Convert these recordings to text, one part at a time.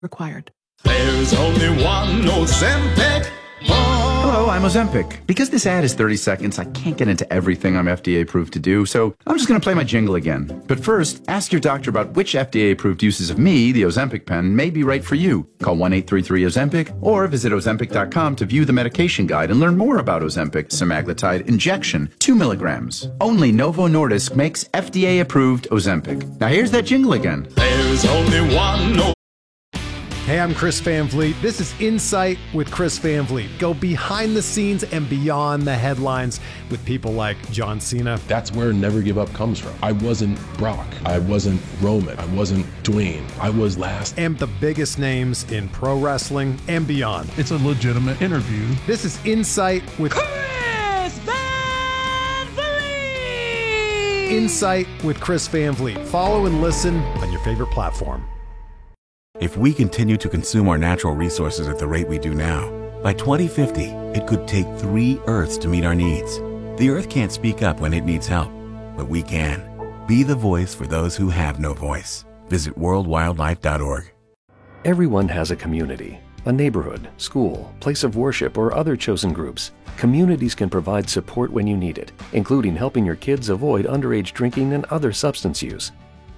required. There's only one Ozempic. Hello, I'm Ozempic. Because this ad is 30 seconds, I can't get into everything I'm FDA approved to do, so I'm just going to play my jingle again. But first, ask your doctor about which FDA approved uses of me, the Ozempic pen, may be right for you. Call 1-833-OZEMPIC or visit Ozempic.com to view the medication guide and learn more about Ozempic semaglutide injection, 2 milligrams. Only Novo Nordisk makes FDA approved Ozempic. Now here's that jingle again. There's only one. Hey, I'm Chris Van Vliet. This is Insight with Chris Van Vliet. Go behind the scenes and beyond the headlines with people like John Cena. That's where Never Give Up comes from. I wasn't Brock. I wasn't Roman. I wasn't Dwayne. I was last. And the biggest names in pro wrestling and beyond. It's a legitimate interview. This is Insight with Chris Van Vliet! Insight with Chris Van Vliet. Follow and listen on your favorite platform. If we continue to consume our natural resources at the rate we do now, by 2050, it could take 3 Earths to meet our needs. The Earth can't speak up when it needs help, but we can. Be the voice for those who have no voice. Visit worldwildlife.org. Everyone has a community, a neighborhood, school, place of worship, or other chosen groups. Communities can provide support when you need it, including helping your kids avoid underage drinking and other substance use.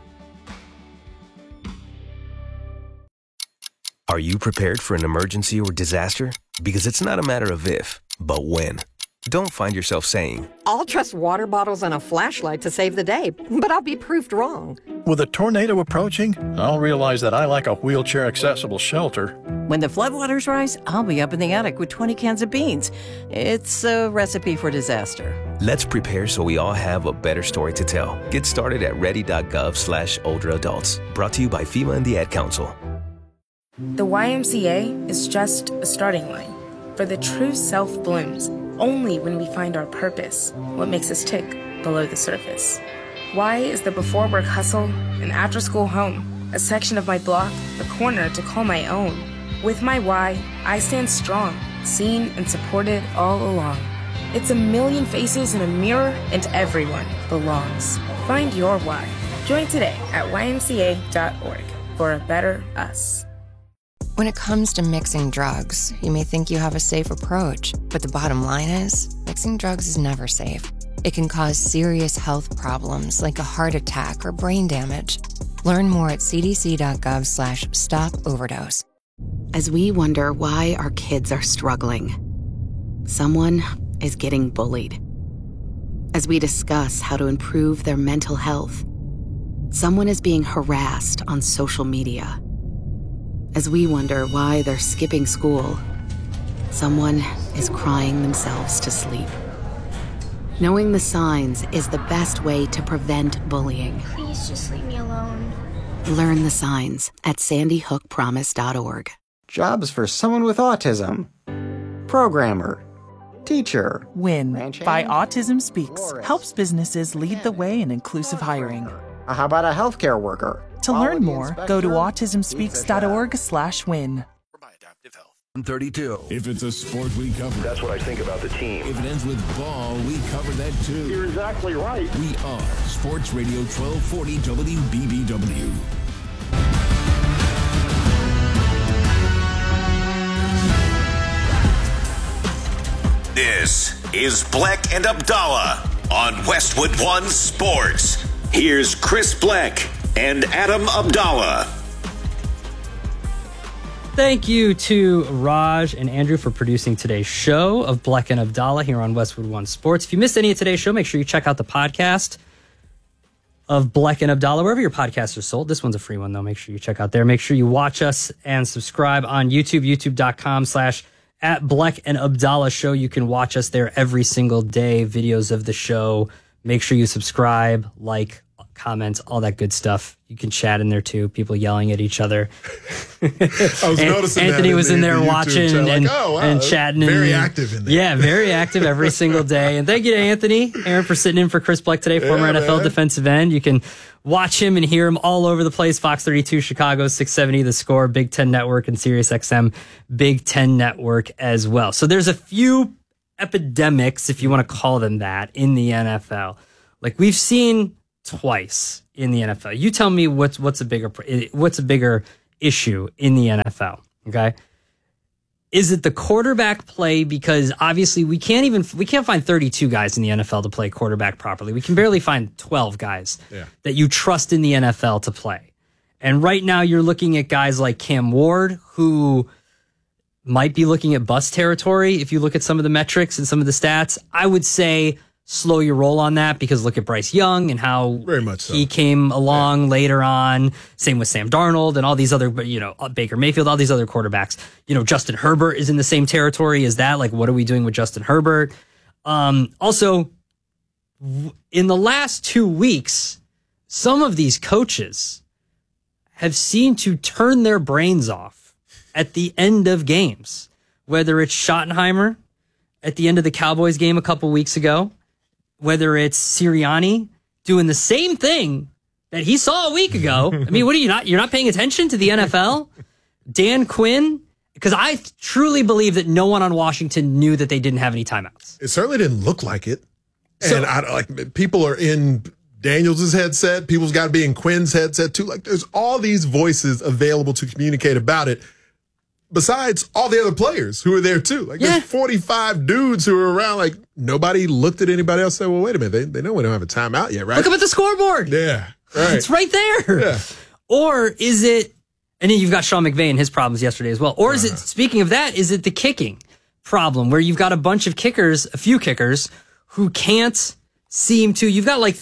Are you prepared for an emergency or disaster? Because it's not a matter of if, but when. Don't find yourself saying, I'll trust water bottles and a flashlight to save the day, but I'll be proved wrong. With a tornado approaching, I'll realize that I lack a wheelchair-accessible shelter. When the floodwaters rise, I'll be up in the attic with 20 cans of beans. It's a recipe for disaster. Let's prepare so we all have a better story to tell. Get started at ready.gov/older-adults. Brought to you by FEMA and the Ad Council. The YMCA is just a starting line, for the true self blooms only when we find our purpose, what makes us tick below the surface. Y is the before work hustle, an after school home, a section of my block, a corner to call my own. With my Y, I stand strong, seen and supported all along. It's a million faces in a mirror, and everyone belongs. Find your Y. Join today at ymca.org for a better us. When it comes to mixing drugs, you may think you have a safe approach, but the bottom line is, mixing drugs is never safe. It can cause serious health problems like a heart attack or brain damage. Learn more at cdc.gov/stop-overdose. As we wonder why our kids are struggling, someone is getting bullied. As we discuss how to improve their mental health, someone is being harassed on social media. As we wonder why they're skipping school, someone is crying themselves to sleep. Knowing the signs is the best way to prevent bullying. Please just leave me alone. Learn the signs at sandyhookpromise.org. Jobs for someone with autism. Programmer. Teacher. WIN by Autism Speaks helps businesses lead the way in inclusive hiring. How about a healthcare worker? To learn more, go to autismspeaks.org/win. 32. If it's a sport, we cover it. That's what I think about the team. If it ends with ball, we cover that too. You're exactly right. We are Sports Radio 1240 WBBW. This is Bleck and Abdallah on Westwood One Sports. Here's Chris Bleck and Adam Abdallah. Thank you to Raj and Andrew for producing today's show of Bleck and Abdallah here on Westwood One Sports. If you missed any of today's show, make sure you check out the podcast of Bleck and Abdallah, wherever your podcasts are sold. This one's a free one, though. Make sure you check out there. Make sure you watch us and subscribe on YouTube, youtube.com/@Bleck and Abdallah Show. You can watch us there every single day, videos of the show. Make sure you subscribe, like, comment, all that good stuff. You can chat in there too. People yelling at each other. I was noticing Anthony that was in there watching and chatting. Very active in there. Yeah, very active every single day. And thank you to Anthony Aaron for sitting in for Chris Bleck today, former NFL defensive end. You can watch him and hear him all over the place. Fox 32, Chicago, 670, The Score, Big Ten Network, and Sirius XM, Big Ten Network as well. So there's a few epidemics, if you want to call them that, in the NFL. Like we've seen twice in the NFL. You tell me what's a bigger issue in the NFL. Okay. Is it the quarterback play? Because obviously we can't find 32 guys in the NFL to play quarterback properly. We can barely find 12 guys that you trust in the NFL to play. And right now you're looking at guys like Cam Ward, who might be looking at bust territory. If you look at some of the metrics and some of the stats, I would say slow your roll on that, because look at Bryce Young and how very much so he came along later on. Same with Sam Darnold and all these other, Baker Mayfield, all these other quarterbacks. Justin Herbert is in the same territory as that. Like, what are we doing with Justin Herbert? Also, in the last 2 weeks, some of these coaches have seemed to turn their brains off at the end of games, whether it's Schottenheimer at the end of the Cowboys game a couple weeks ago, whether it's Sirianni doing the same thing that he saw a week ago. I mean, what are you're not paying attention to the NFL? Dan Quinn, because I truly believe that no one on Washington knew that they didn't have any timeouts. It certainly didn't look like it. And people are in Daniels' headset. People's got to be in Quinn's headset too. Like, there's all these voices available to communicate about it, besides all the other players who are there too. Like, there's 45 dudes who are around. Like, nobody looked at anybody else and said, well, wait a minute. They know we don't have a timeout yet, right? Look up at the scoreboard. Yeah, right. It's right there. Yeah. Or is it, and then you've got Sean McVay and his problems yesterday as well. Or is it, speaking of that, is it the kicking problem where you've got a few kickers who can't seem to, you've got like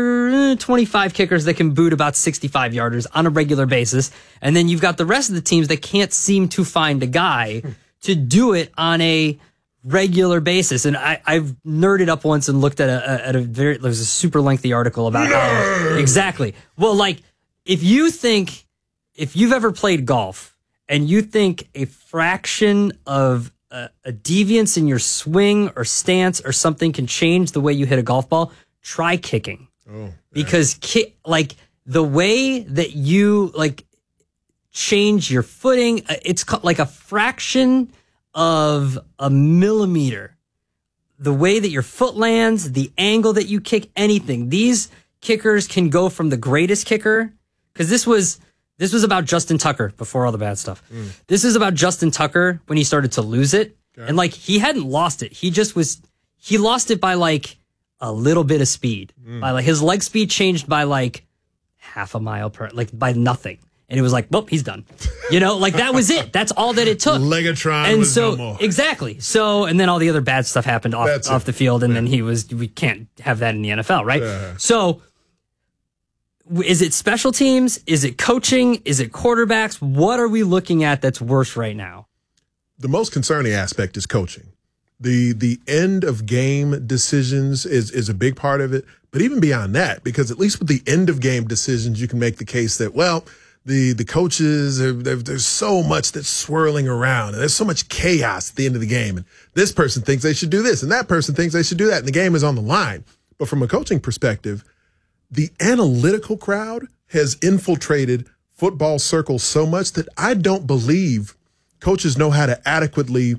25 kickers that can boot about 65 yarders on a regular basis. And then you've got the rest of the teams that can't seem to find a guy to do it on a regular basis. And I've nerded up once and looked at there was a super lengthy article about how exactly. Well, like, if you've ever played golf and you think a fraction of a deviance in your swing or stance or something can change the way you hit a golf ball, try kicking. Because the way that you change your footing, it's like a fraction of a millimeter. The way that your foot lands, the angle that you kick, anything. These kickers can go from the greatest kicker, because this was about Justin Tucker before all the bad stuff. This is about Justin Tucker when he started to lose it. Okay. And he hadn't lost it. He lost it by a little bit of speed. By his leg speed changed by half a mile per, by nothing. And it was well, he's done. That was it. That's all that it took. Legatron and was so, no more. Exactly. So, and then all the other bad stuff happened off the field, and then we can't have that in the NFL, right? So, is it special teams? Is it coaching? Is it quarterbacks? What are we looking at that's worse right now? The most concerning aspect is coaching. The end of game decisions is a big part of it. But even beyond that, because at least with the end of game decisions, you can make the case that, well, the coaches, there's so much that's swirling around, and there's so much chaos at the end of the game. And this person thinks they should do this, and that person thinks they should do that, and the game is on the line. But from a coaching perspective, the analytical crowd has infiltrated football circles so much that I don't believe coaches know how to adequately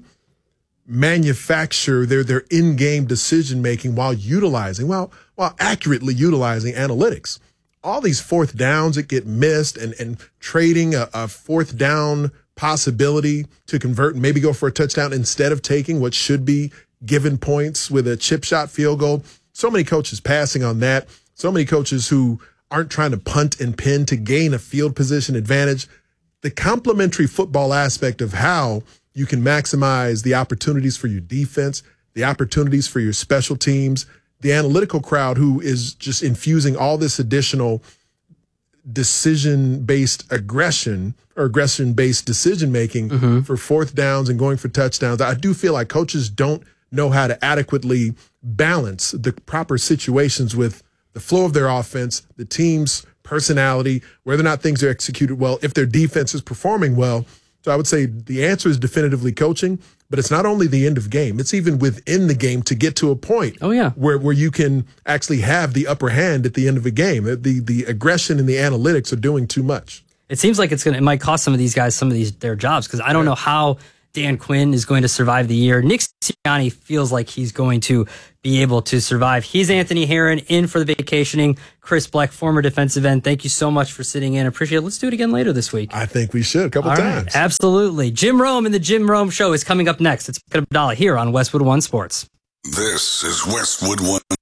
manufacture their in-game decision-making while accurately utilizing analytics. All these fourth downs that get missed and trading a fourth down possibility to convert and maybe go for a touchdown instead of taking what should be given points with a chip shot field goal. So many coaches passing on that. So many coaches who aren't trying to punt and pin to gain a field position advantage. The complementary football aspect of how you can maximize the opportunities for your defense, the opportunities for your special teams, the analytical crowd who is just infusing all this additional decision-based aggression or aggression-based decision-making for fourth downs and going for touchdowns. I do feel like coaches don't know how to adequately balance the proper situations with the flow of their offense, the team's personality, whether or not things are executed well, if their defense is performing well. So I would say the answer is definitively coaching, but it's not only the end of game. It's even within the game to get to a point where you can actually have the upper hand at the end of a game. The aggression and the analytics are doing too much. It seems like it might cost some of these guys their jobs, because I don't know how Dan Quinn is going to survive the year. Nick Sirianni feels like he's going to be able to survive. He's Anthony Herron in for the vacationing Chris Bleck, former defensive end. Thank you so much for sitting in. Appreciate it. Let's do it again later this week. I think we should a couple times. Absolutely. Jim Rome and the Jim Rome Show is coming up next. It's Abdallah here on Westwood One Sports. This is Westwood One